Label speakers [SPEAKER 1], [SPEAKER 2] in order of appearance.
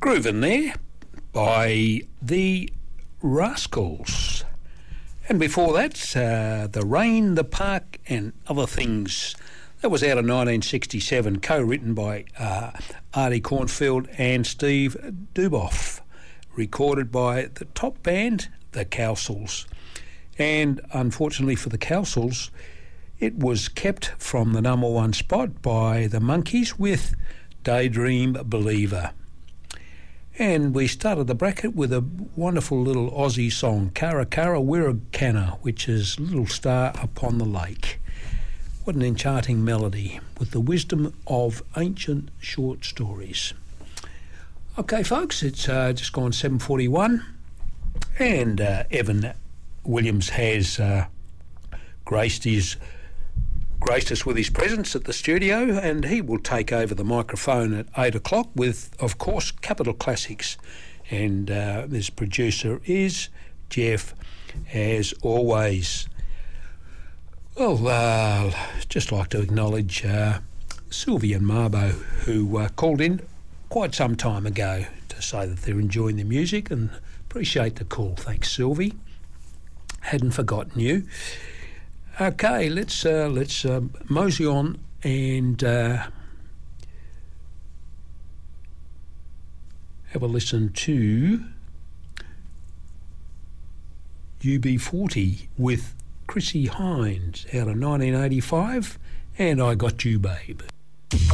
[SPEAKER 1] Groovin' there by the Rascals. And before that, The Rain, the Park and Other Things. That was out of 1967, co-written by Artie Cornfield and Steve Duboff, recorded by the top band, the Cowsills. And unfortunately for the Cowsills, it was kept from the number one spot by the Monkees with Daydream Believer. And we started the bracket with a wonderful little Aussie song, Kara Kara Wirrakanna, which is Little Star Upon the Lake. What an enchanting melody with the wisdom of ancient short stories. Okay, folks, it's just gone 7:41, and Evan Williams has graced us with his presence at the studio, and he will take over the microphone at 8 o'clock with, of course, Capital Classics. And this producer is Jeff, as always. Well, just like to acknowledge Sylvie and Marbo, who called in quite some time ago to say that they're enjoying the music, and appreciate the call. Thanks, Sylvie. Hadn't forgotten you. Okay, let's mosey on and have a listen to UB40 with Chrissie Hynde out of 1985, and I Got You, Babe.